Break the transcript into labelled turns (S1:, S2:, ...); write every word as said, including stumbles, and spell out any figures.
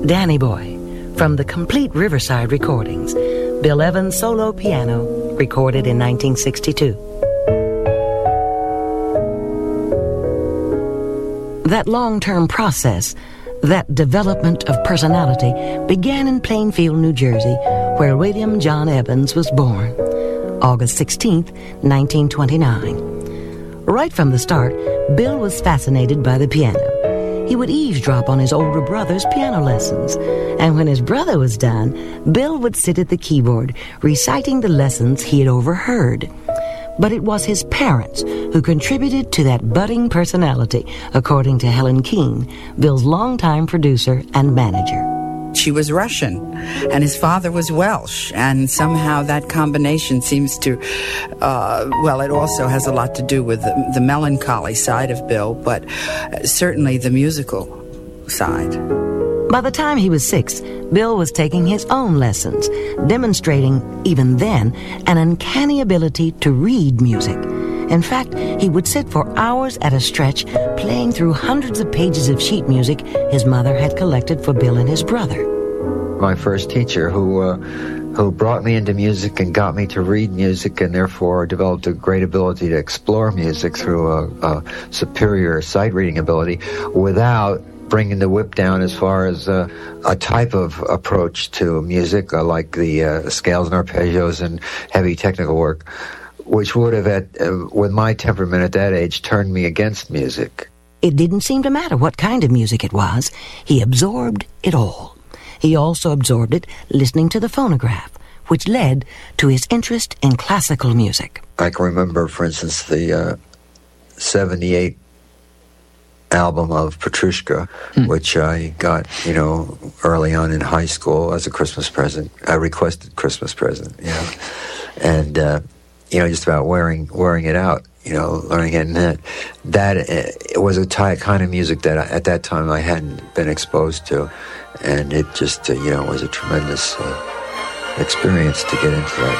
S1: Danny Boy, from the complete Riverside recordings, Bill Evans' solo piano, recorded in nineteen sixty-two. That long-term process, that development of personality, began in Plainfield, New Jersey, where William John Evans was born, August sixteenth, nineteen twenty-nine. Right from the start, Bill was fascinated by the piano. He would eavesdrop on his older brother's piano lessons, and when his brother was done, Bill would sit at the keyboard, reciting the lessons he had overheard. But it was his parents who contributed to that budding personality, according to Helen Keane, Bill's longtime producer and manager.
S2: She was Russian, and his father was Welsh, and somehow that combination seems to, uh, well, it also has a lot to do with the, the melancholy side of Bill, but certainly the musical side.
S1: By the time he was six, Bill was taking his own lessons, demonstrating, even then, an uncanny ability to read music. In fact, he would sit for hours at a stretch playing through hundreds of pages of sheet music his mother had collected for Bill and his brother.
S3: My first teacher who uh, who brought me into music and got me to read music and therefore developed a great ability to explore music through a, a superior sight reading ability without bringing the whip down as far as uh, a type of approach to music, uh, like the uh, scales and arpeggios and heavy technical work, which would have, at, uh, with my temperament at that age, turned me against music.
S1: It didn't seem to matter what kind of music it was. He absorbed it all. He also absorbed it listening to the phonograph, which led to his interest in classical music.
S3: I can remember, for instance, the uh, seventy-eight album of Petrushka, hmm. which I got, you know, early on in high school as a Christmas present. I requested Christmas present, you know, and uh, you know, just about wearing wearing it out, you know, learning it. And that that uh, it was a ty- kind of music that I, at that time I hadn't been exposed to, and it just uh, you know was a tremendous uh, experience to get into that.